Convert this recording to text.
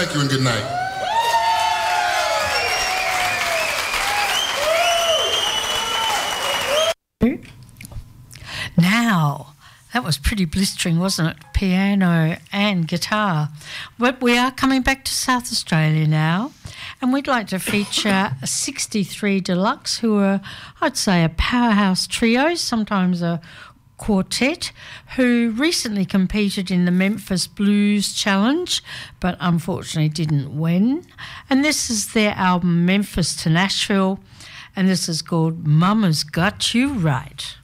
Thank you and good night. Now, that was pretty blistering, wasn't it? Piano and guitar. But we are coming back to South Australia now, and we'd like to feature 63 Deluxe, who are, I'd say, a powerhouse trio, sometimes a quartet, who recently competed in the Memphis Blues Challenge, but unfortunately didn't win. And this is their album, Memphis to Nashville, and this is called Mama's Got You Right.